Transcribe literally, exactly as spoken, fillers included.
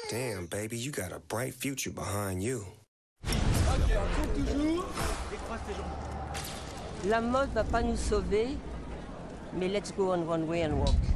Damn, baby, you got a bright future behind you. Ok, on compte toujours. La mode va pas nous sauver, mais let's go on one way and walk.